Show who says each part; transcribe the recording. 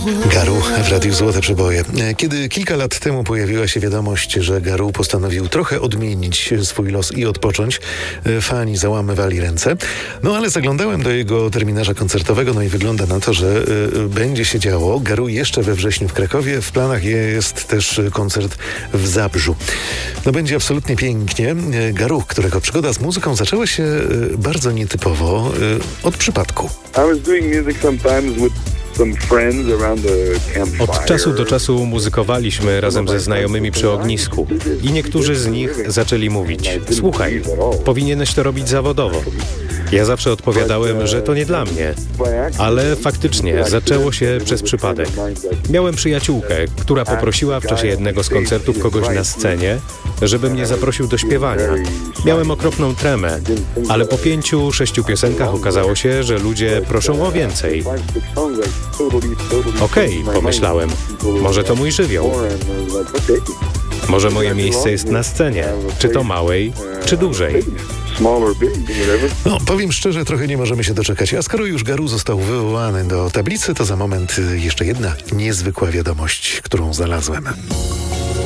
Speaker 1: Garu w Radiu Złote Przeboje. Kiedy kilka lat temu pojawiła się wiadomość, że Garu postanowił trochę odmienić swój los i odpocząć, fani załamywali ręce. No ale zaglądałem do jego terminarza koncertowego, no i wygląda na to, że będzie się działo. Garu jeszcze we wrześniu w Krakowie. W planach jest też koncert w Zabrzu. No będzie absolutnie pięknie. Garu, którego przygoda z muzyką zaczęła się bardzo nietypowo, od przypadku.
Speaker 2: Od czasu do czasu muzykowaliśmy razem ze znajomymi przy ognisku i niektórzy z nich zaczęli mówić: słuchaj, powinieneś to robić zawodowo. Ja zawsze odpowiadałem, że to nie dla mnie, ale faktycznie zaczęło się przez przypadek. Miałem przyjaciółkę, która poprosiła w czasie jednego z koncertów kogoś na scenie, żeby mnie zaprosił do śpiewania. Miałem okropną tremę, ale po 5-6 piosenkach okazało się, że ludzie proszą o więcej. Okej, pomyślałem, może to mój żywioł. Może moje miejsce jest na scenie, czy to małej, czy dużej.
Speaker 1: No, powiem szczerze, trochę nie możemy się doczekać. A skoro już Garu został wywołany do tablicy, to za moment jeszcze jedna niezwykła wiadomość, którą znalazłem.